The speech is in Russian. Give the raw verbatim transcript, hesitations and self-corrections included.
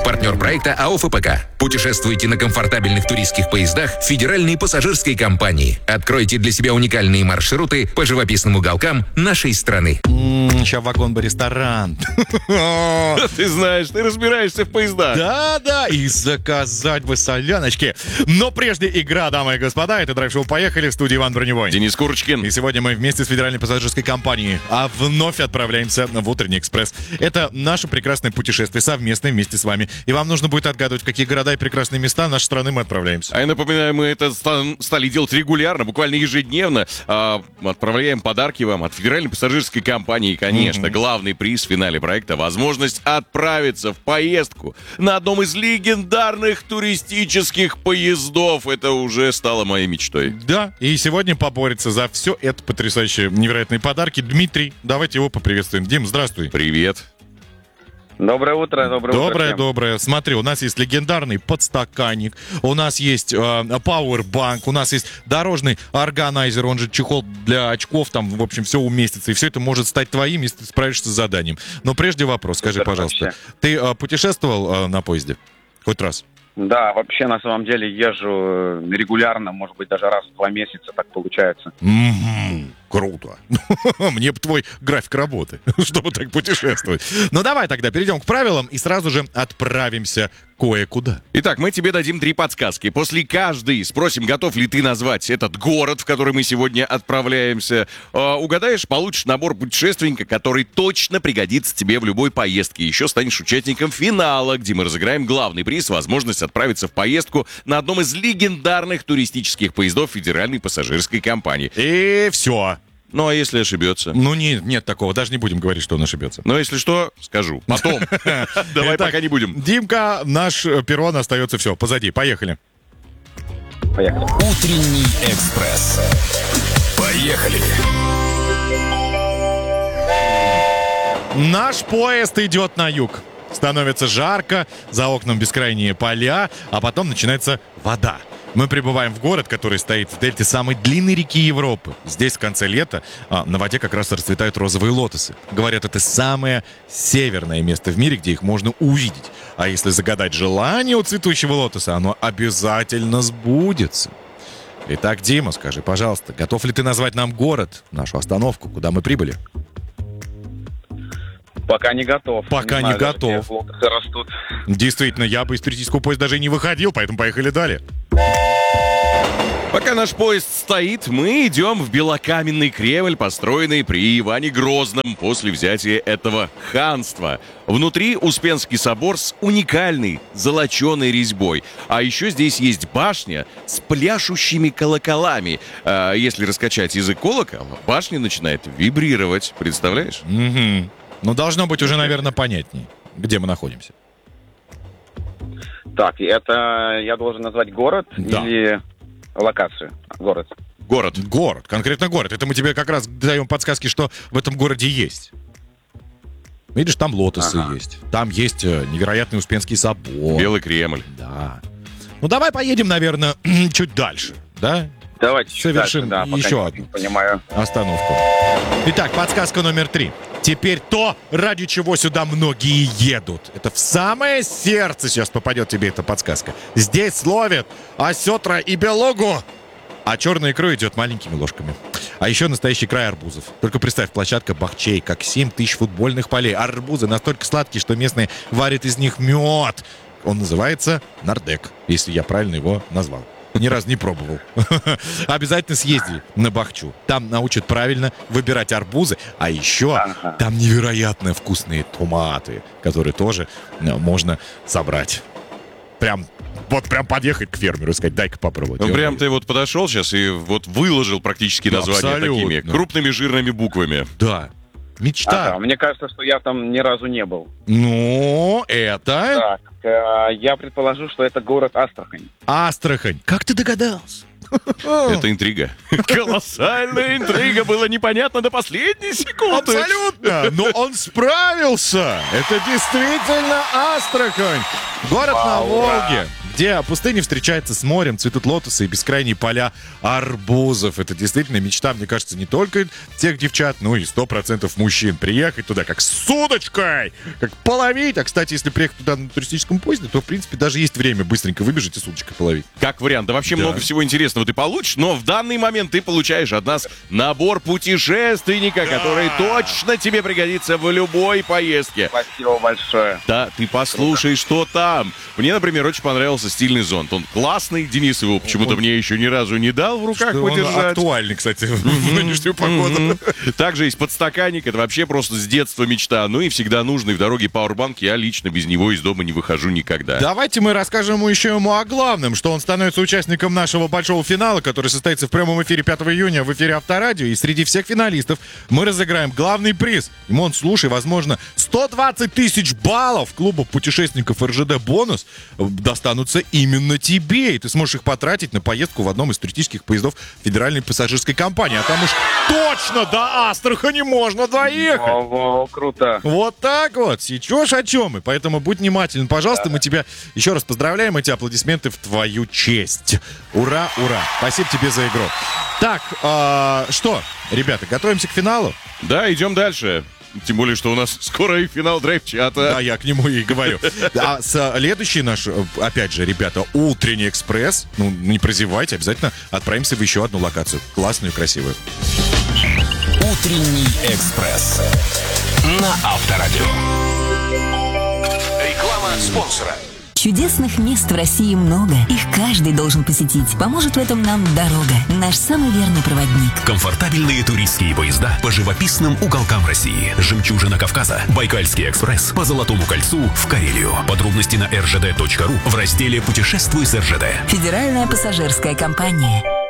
Партнер проекта АО ФПК. Путешествуйте на комфортабельных туристских поездах Федеральной пассажирской компании. Откройте для себя уникальные маршруты по живописным уголкам нашей страны. Сейчас вагон бы ресторан. Ты знаешь, ты разбираешься в поездах. Да-да, и заказать бы соляночки. Но прежде игра, дамы и господа. Это драйв-шоу «Поехали», в студии Иван Броневой. Денис Курочкин. И сегодня мы вместе с Федеральной пассажирской компанией а вновь отправляемся в «Утренний экспресс». Это наше прекрасное путешествие, совместное вместе с вами. И вам нужно будет отгадывать, в какие города и прекрасные места нашей страны мы отправляемся. А я напоминаю, мы это стали делать регулярно, буквально ежедневно. А, отправляем подарки вам от Федеральной пассажирской компании. И, конечно, mm-hmm. главный приз в финале проекта — возможность отправиться в поездку на одном из легендарных туристических поездов. Это уже стало моей мечтой. Да, и сегодня поборется за все это потрясающие, невероятные подарки Дмитрий. Давайте его поприветствуем. Дим, здравствуй. Привет. Доброе утро, доброе, доброе утро. Доброе, доброе. Смотри, у нас есть легендарный подстаканник, у нас есть э, пауэрбанк, у нас есть дорожный органайзер, он же чехол для очков, там, в общем, все уместится, и все это может стать твоим, если ты справишься с заданием. Но прежде вопрос, скажи, Супер, пожалуйста, вообще. ты э, путешествовал э, на поезде? Хоть раз? Да, вообще, на самом деле, езжу регулярно, может быть, даже раз в два месяца так получается. Mm-hmm. Круто. Мне бы твой график работы, чтобы так путешествовать. Ну давай тогда перейдем к правилам и сразу же отправимся кое-куда. Итак, мы тебе дадим три подсказки. После каждой спросим, готов ли ты назвать этот город, в который мы сегодня отправляемся. Э, угадаешь, получишь набор путешественника, который точно пригодится тебе в любой поездке. Еще станешь участником финала, где мы разыграем главный приз — возможность отправиться в поездку на одном из легендарных туристических поездов Федеральной пассажирской компании. И все. Ну, а если ошибется? Ну, нет, нет такого. Даже не будем говорить, что он ошибется. Но если что, скажу. Потом. Давай пока не будем. Димка, наш перрон остается все. Позади. Поехали. Поехали. Утренний экспресс. Поехали. Наш поезд идет на юг. Становится жарко, за окном бескрайние поля, а потом начинается вода. Мы прибываем в город, который стоит в дельте самой длинной реки Европы. Здесь в конце лета а, на воде как раз расцветают розовые лотосы. Говорят, это самое северное место в мире, где их можно увидеть. А если загадать желание у цветущего лотоса, оно обязательно сбудется. Итак, Дима, скажи, пожалуйста, готов ли ты назвать нам город, нашу остановку, куда мы прибыли? Пока не готов. Пока не, не, не знаю, готов. где лотосы растут. Действительно, я бы из туристического поезда даже и не выходил, поэтому поехали далее. Пока наш поезд стоит, мы идем в белокаменный Кремль, построенный при Иване Грозном после взятия этого ханства. Внутри Успенский собор с уникальной золоченой резьбой. А еще здесь есть башня с пляшущими колоколами. А если раскачать язык колокола, башня начинает вибрировать. Представляешь? Угу. Ну, должно быть уже, наверное, понятнее, где мы находимся. Так, это я должен назвать город Да. или локацию? Город. Город. Город, конкретно город. Это мы тебе как раз даем подсказки, что в этом городе есть. Видишь, там лотосы Ага. есть. Там есть э, невероятный Успенский собор. Белый Кремль. Да. Ну, давай поедем, наверное, чуть дальше, да? Давайте чуть Совершим дальше, да, еще пока одну не понимаю. остановку. Итак, подсказка номер три. Теперь то, ради чего сюда многие едут. Это в самое сердце сейчас попадет тебе эта подсказка. Здесь ловят осетра и белугу, а черная икра идет маленькими ложками. А еще настоящий край арбузов. Только представь, площадка бахчей, как семь тысяч футбольных полей. Арбузы настолько сладкие, что местные варят из них мед. Он называется нардек, если я правильно его назвал. Ни разу не пробовал. Обязательно съезди на Бахчу. Там научат правильно выбирать арбузы. А еще Ага. там невероятно вкусные томаты, которые тоже э, можно собрать. Прям, вот прям подъехать к фермеру и сказать, дай-ка попробовать. Ну, И прям он- ты вот подошел сейчас и вот выложил практически Да, название абсолютно. такими крупными жирными буквами. Да. Мечта. Ага, мне кажется, что я там ни разу не был. Ну, это Так, э, я предположу, что это город Астрахань. Астрахань. Как ты догадался? Это интрига. Колоссальная интрига. Было непонятно до последней секунды. Абсолютно. Но он справился. Это действительно Астрахань. Город на Вау, ура. Волге, где пустыня встречается с морем, цветут лотосы и бескрайние поля арбузов. Это действительно мечта, мне кажется, не только тех девчат, но и сто процентов мужчин. Приехать туда как с удочкой, как половить. А, кстати, если приехать туда на туристическом поезде, то, в принципе, даже есть время быстренько выбежать и с удочкой половить. Как вариант. Да вообще Да. много всего интересного ты получишь, но в данный момент ты получаешь от нас набор путешественника, который точно тебе пригодится в любой поездке. Спасибо большое. Да, ты послушай, что там. Мне, например, очень понравился стильный зонт. Он классный, Денис его почему-то Он- мне еще ни разу не дал в руках Что он подержать. актуальный, кстати, в нынешнюю погоду. Также есть подстаканник, это вообще просто с детства мечта. Ну и всегда нужный в дороге пауэрбанк. Я лично без него из дома не выхожу никогда. Давайте мы расскажем ему еще ему о главном, что он становится участником нашего большого финала, который состоится в прямом эфире пятого июня в эфире Авторадио. И среди всех финалистов мы разыграем главный приз. Димон, слушай, возможно, сто двадцать тысяч баллов клуба путешественников эр жэ дэ «Бонус» достанутся именно тебе. И ты сможешь их потратить на поездку в одном из туристических поездов Федеральной пассажирской компании. А там уж точно до Астрахани можно доехать. Ого, круто. Вот так вот. Сечешь, о чем мы. Поэтому будь внимателен, пожалуйста. Мы тебя еще раз поздравляем. Эти аплодисменты в твою честь. Ура, ура. Спасибо тебе за игру. Так, а, что, ребята, готовимся к финалу? Да, идем дальше. Тем более, что у нас скоро и финал драйв-чата. Да, я к нему и говорю. А следующий наш, опять же, ребята, утренний экспресс. Ну, не прозевайте, обязательно отправимся в еще одну локацию. Классную, красивую. Утренний экспресс на Авторадио. Реклама спонсора. Чудесных мест в России много. Их каждый должен посетить. Поможет в этом нам дорога. Наш самый верный проводник. Комфортабельные туристские поезда по живописным уголкам России. Жемчужина Кавказа. Байкальский экспресс по Золотому кольцу в Карелию. Подробности на эр жэ дэ точка ру в разделе «Путешествуй с эр жэ дэ». Федеральная пассажирская компания.